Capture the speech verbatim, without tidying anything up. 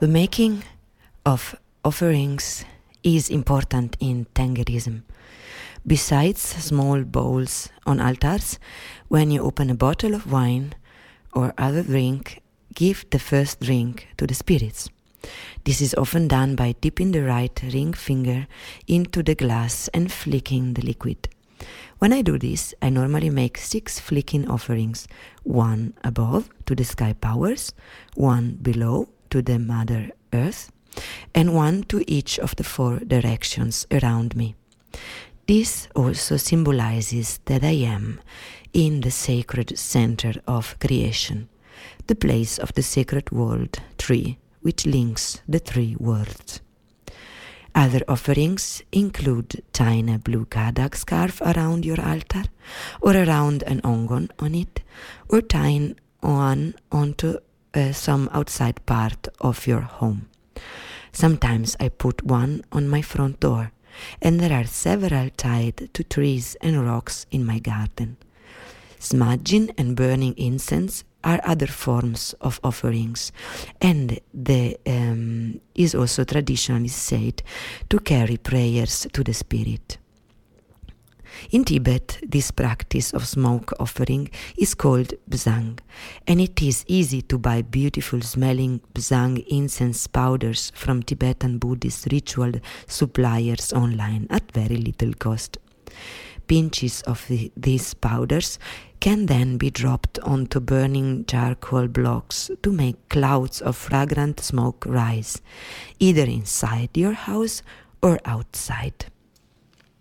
The making of offerings is important in Tengerism. Besides small bowls on altars, when you open a bottle of wine or other drink, give the first drink to the spirits. This is often done by dipping the right ring finger into the glass and flicking the liquid. When I do this, I normally make six flicking offerings, one above to the sky powers, one below to the Mother Earth, and one to each of the four directions around me. This also symbolizes that I am in the sacred center of creation, the place of the sacred world tree, which links the three worlds. Other offerings include tying a blue kadak scarf around your altar, or around an ongon on it, or tying one onto uh, some outside part of your home. Sometimes I put one on my front door, and there are several tied to trees and rocks in my garden. Smudging and burning incense are other forms of offerings, and the um, is also traditionally said to carry prayers to the spirit. In Tibet, this practice of smoke offering is called bzang, and it is easy to buy beautiful smelling bzang incense powders from Tibetan Buddhist ritual suppliers online at very little cost. Pinches of the, these powders can then be dropped onto burning charcoal blocks to make clouds of fragrant smoke rise, either inside your house or outside.